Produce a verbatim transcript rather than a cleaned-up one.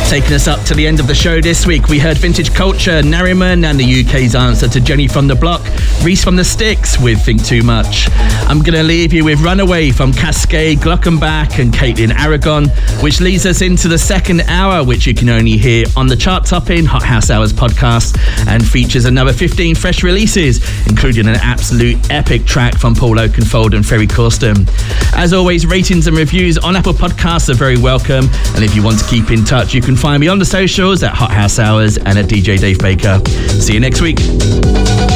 Taking us up to the end of the show this week, we heard Vintage Culture, Narriman, and the U K's answer to Jenny from the Block, Reese from the Sticks with Think Too Much. I'm going to leave you with Runaway from Cascade, Glockenbach and Caitlin Aragon, which leads us into the second hour, which you can only hear on the chart-topping Hot House Hours podcast, and features another fifteen fresh releases, including an absolute epic track from Paul Oakenfold and Ferry Corsten. As always, ratings and reviews on Apple Podcasts are very welcome, and if you want to keep in touch, you can find me on the socials at Hot House Hours and at D J Dave Baker. See you next week.